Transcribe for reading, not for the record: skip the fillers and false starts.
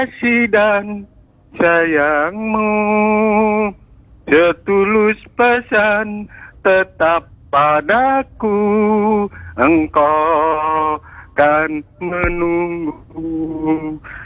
kasih dan sayangmu, setulus pesan tetap padaku, engkau kan menunggu.